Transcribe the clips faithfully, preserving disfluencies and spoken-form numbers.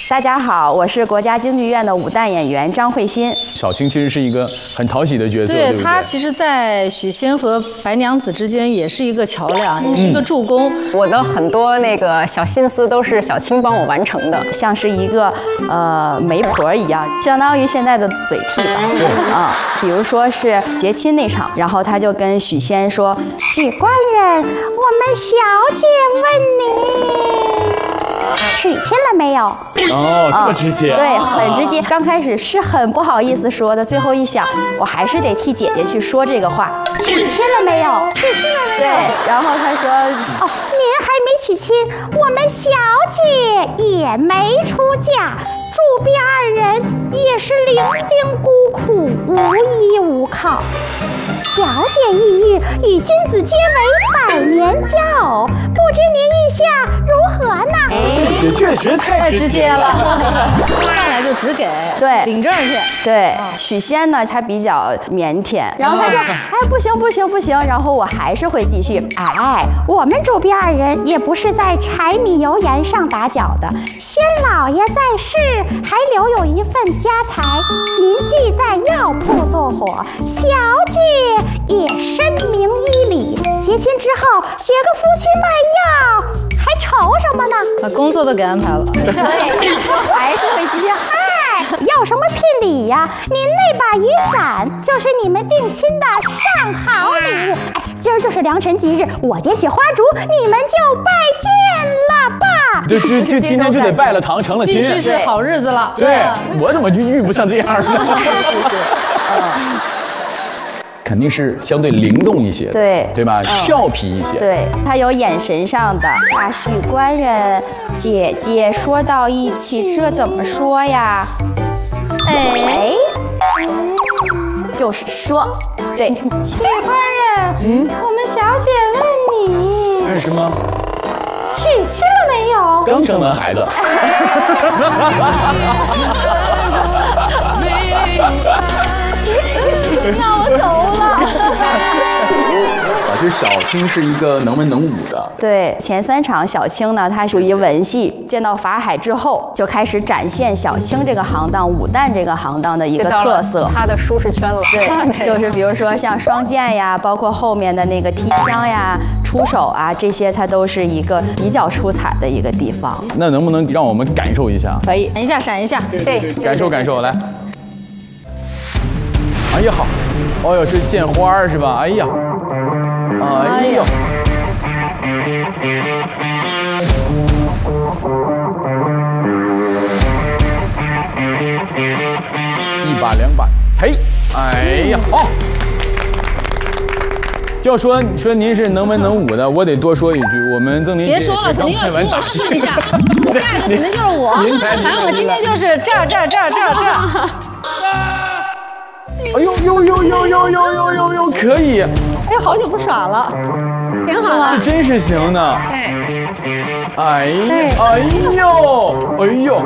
大家好，我是国家京剧院的武旦演员张慧欣。 小青其实是一个很讨喜的角色，对, 对, 对她其实，在许仙和白娘子之间也是一个桥梁，也是一个助攻。 嗯、我的很多那个小心思都是小青帮我完成的， 像是一个呃媒婆一样，相当于现在的嘴替吧。啊，比如说是结亲那场，然后他就跟许仙说：“许官人，我们小姐问你。”娶亲了没有？ 哦，这么直接、啊， 对，很直接。刚开始是很不好意思说的，最后一想，我还是得替姐姐去说这个话。娶亲了没有？娶亲了没有？对，然后他说，哦，您还没娶亲，我们小姐也没出嫁，主婢二人也是伶仃孤苦，无依无靠。小姐一遇，与君子结为百年交偶，不知您意下如何呢？ 这确实太直接了，上来就只给， 对， 领证去。 对，许仙呢，他比较腼腆，然后他说：“哎，不行不行不行。”然后我还是会继续。哎，我们主婢二人也不是在柴米油盐上打搅的，仙老爷在世，还留有一份家财。您既在药铺做伙，小姐也深明医理，结亲之后学个夫妻卖药，还愁什么呢？ 把工作都给安排了。 对，还是会继续。嗨，要什么聘礼呀？您那把雨伞就是你们定亲的上好礼物。哎，今儿就是良辰吉日，我点起花烛，你们就拜见了吧。 就就就今天就得拜了堂，成了亲， 必须是好日子了。 对，我怎么就遇不上这样呢？肯定是相对灵动一些的， 对对吧？嗯、俏皮一些， 对，他有眼神上的。啊，许官人，姐姐说到一起，这怎么说呀？哎，就是说，对， 许官人，嗯，我们小姐问你， 问什么？ 娶亲了没有？ 刚生完孩子。 那我走了。 啊，这小青是一个能文能武的。 对，前三场小青呢，她属于文戏，见到法海之后，就开始展现小青这个行当、武旦这个行当的一个特色。 她的舒适圈了。 对，就是比如说像双剑呀，包括后面的那个踢枪呀、出手啊，这些它都是一个比较出彩的一个地方。 那能不能让我们感受一下？ 可以， 闪一下，闪一下。 对， 感受感受，来。哎呀好，哦呦，这剑花是吧？哎呀，哎呀，一把两把，嘿，哎呀好。要说你说您是能文能武的，我得多说一句，我们曾林姐别说了，肯定要请我试一下，下一个肯定就是我，反正我今天就是这儿这儿这儿这儿这儿。 哎呦呦呦呦呦呦呦呦呦，可以！ 哎呦，好久不耍了，挺好啊， 这真是行的。 对， 哎呀，哎呦，哎呦，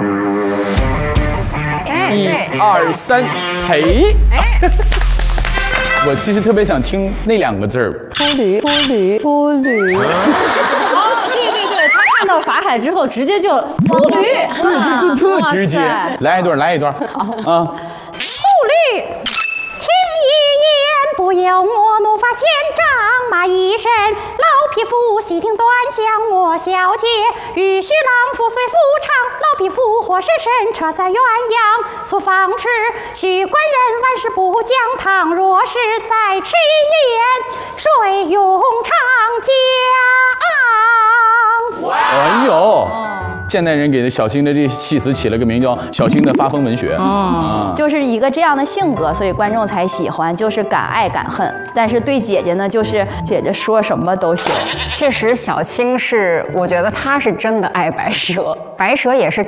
一二三，嘿！我其实特别想听那两个字儿， 秃驴，秃驴，秃驴。 哦，对对对，他看到法海之后，直接就秃驴， 对，这这特直接。来一段，来一段，啊。 秃驴，听一言不由我，怒发千丈，骂一声老匹夫，细听端详我小姐，欲须郎夫随夫唱，老匹夫或是神车赛鸳鸯，速方迟，许官人万事不讲，倘若是再迟一言，谁用长讲？ 哎呦！现代人给小青的这戏词起了个名叫“小青的发疯文学”， 嗯，就是一个这样的性格，所以观众才喜欢，就是敢爱敢恨。但是对姐姐呢，就是姐姐说什么都行。 确实，小青是，我觉得她是真的爱白蛇，白蛇也是